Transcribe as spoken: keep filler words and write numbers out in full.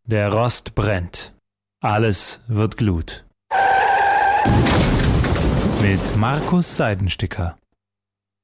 Der Rost brennt. Alles wird Glut. Mit Markus Seidensticker.